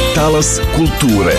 Talas kulture.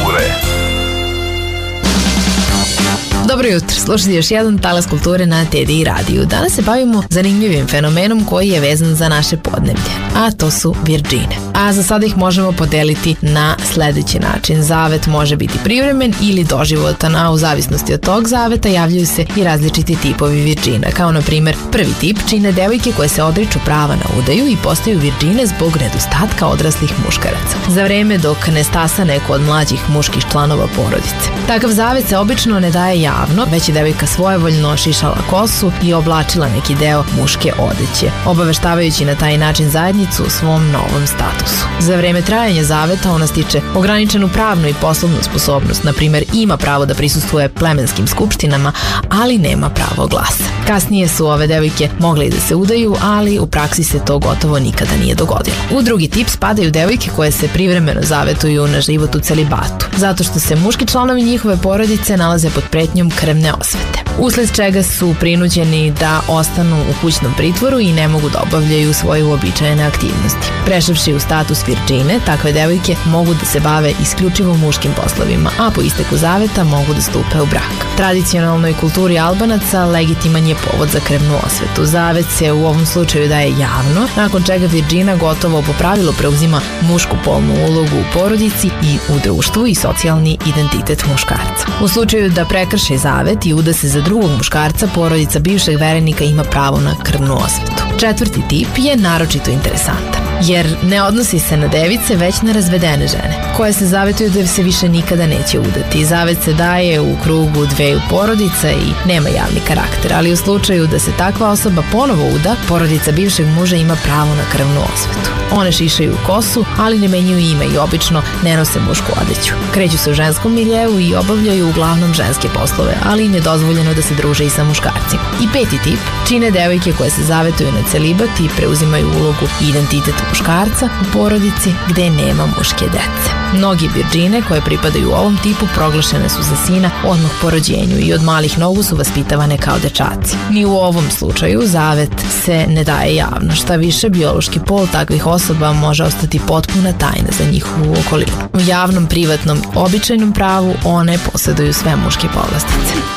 Dobro jutro, slušajte još jedan Talas kulture na TDI radiju. Danas se bavimo zanimljivim fenomenom koji je vezan za naše podneblje, a to su virdžine. A za sada ih možemo podeliti na sledeći način. Zavet može biti privremen ili doživotan, a u zavisnosti od tog zaveta javljaju se i različiti tipovi virdžina. Kao na primjer, prvi tip čine devojke koje se odriču prava na udaju i postaju virdžine zbog nedostatka odraslih muškaraca, za vreme dok ne stasa neko od mlađih muških članova porodice. Takav zavet se obično ne daje javno, već je devojka svojevoljno šišala kosu i oblačila neki deo muške odeće, obaveštavajući na taj način zajednicu u svom novom statusu. Za vreme trajanja zaveta ona stiče ograničenu pravnu i poslovnu sposobnost, na primjer ima pravo da prisustvuje plemenskim skupštinama, ali nema pravo glasa. Kasnije su ove devojke mogle i da se udaju, ali u praksi se to gotovo nikada nije dogodilo. U drugi tip spadaju devojke koje se privremeno zavetuju na život u celibatu, zato što se muški članovi njihove porodice nalaze pod pretnjom krvne osvete, usled čega su prinuđeni da ostanu u kućnom pritvoru i ne mogu da obavljaju svoje uobičajene aktivnosti. Prešavši u status virdžine, takve devojke mogu da se bave isključivo muškim poslovima, a po isteku zaveta mogu da stupe u brak. Tradicionalnoj kulturi Albanaca legitiman je povod za krvnu osvetu. Zavet se u ovom slučaju daje javno, nakon čega virdžina gotovo po pravilu preuzima mušku polnu ulogu u porodici i u društvu i socijalni identitet muškarca. U slučaju da prekrši zavet i uda se za drugog muškarca, porodica bivšeg verenika ima pravo na krvnu osvetu. Četvrti tip je naročito interesantan, jer ne odnosi se na device, već na razvedene žene, koje se zavetuju da se više nikada neće udati. Zavet se daje u krugu dveju porodica i nema javni karakter, ali u slučaju da se takva osoba ponovo uda, porodica bivšeg muža ima pravo na krvnu osvetu. One šišaju kosu, ali ne menjaju ime i obično ne nose mušku odeću. Kreću se u ženskom miljeu i obavljaju uglavnom ženske poslove, ali im je dozvoljeno da se druže i sa muškarcima. I peti tip čine devojke koje se zavetuju na celibat i preuzimaju ulogu i identitet muškarca u porodici gde nema muške dece. Mnogi virdžine koje pripadaju ovom tipu proglašene su za sina odmah po rođenju i od malih nogu su vaspitavane kao dečaci. Ni u ovom slučaju zavet se ne daje javno, šta više biološki pol takvih osoba može ostati potpuna tajna za njihovu okolinu. U javnom, privatnom, običajnom pravu one posjeduju sve muške povlastice.